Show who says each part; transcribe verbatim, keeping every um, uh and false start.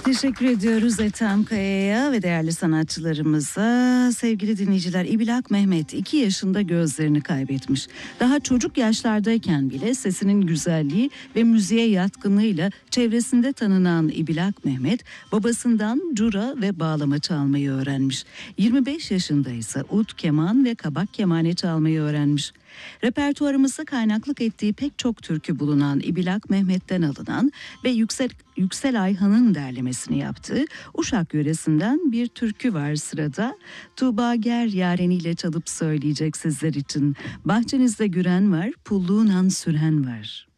Speaker 1: Teşekkür ediyoruz Ethem Kaya'ya ve değerli sanatçılarımıza. Sevgili dinleyiciler, İbilak Mehmet iki yaşında gözlerini kaybetmiş. Daha çocuk yaşlardayken bile sesinin güzelliği ve müziğe yatkınlığıyla çevresinde tanınan İbilak Mehmet babasından cura ve bağlama çalmayı öğrenmiş. yirmi beş yaşında ise ud, keman ve kabak kemane çalmayı öğrenmiş. Repertuarımızda kaynaklık ettiği pek çok türkü bulunan İbilak Mehmet'ten alınan ve Yüksel, Yüksel Ayhan'ın derlemesini yaptığı Uşak yöresinden bir türkü var sırada. Tuğba Ger yareniyle çalıp söyleyecek sizler için. Bahçenizde güren var, pulluğunan süren var.